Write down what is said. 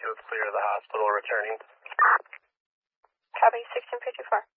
2 is clear of the hospital returning. Copy 1654.